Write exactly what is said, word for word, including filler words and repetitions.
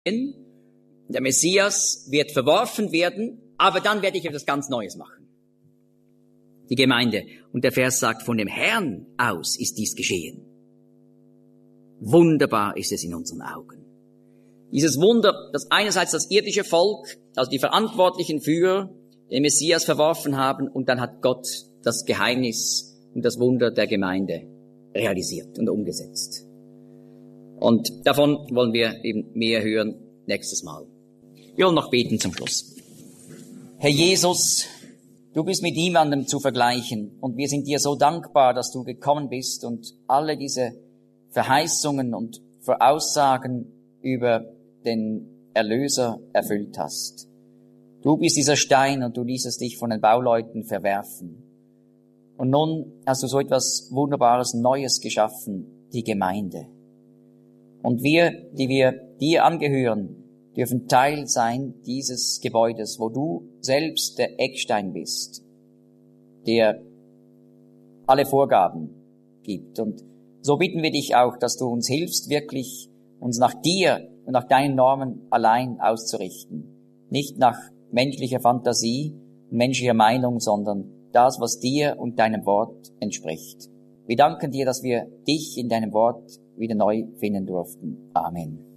Der Messias wird verworfen werden, aber dann werde ich etwas ganz Neues machen. Die Gemeinde. Und der Vers sagt, von dem Herrn aus ist dies geschehen. Wunderbar ist es in unseren Augen. Dieses Wunder, dass einerseits das irdische Volk, also die verantwortlichen Führer, den Messias verworfen haben, und dann hat Gott das Geheimnis und das Wunder der Gemeinde realisiert und umgesetzt. Und davon wollen wir eben mehr hören nächstes Mal. Wir wollen noch beten zum Schluss. Herr Jesus, du bist mit niemandem zu vergleichen, und wir sind dir so dankbar, dass du gekommen bist und alle diese Verheißungen und Voraussagen über den Erlöser erfüllt hast. Du bist dieser Stein und du ließest dich von den Bauleuten verwerfen. Und nun hast du so etwas Wunderbares Neues geschaffen, die Gemeinde. Und wir, die wir dir angehören, dürfen Teil sein dieses Gebäudes, wo du selbst der Eckstein bist, der alle Vorgaben gibt. Und so bitten wir dich auch, dass du uns hilfst, wirklich uns nach dir und nach deinen Normen allein auszurichten. Nicht nach menschlicher Fantasie und menschlicher Meinung, sondern das, was dir und deinem Wort entspricht. Wir danken dir, dass wir dich in deinem Wort wieder neu finden durften. Amen.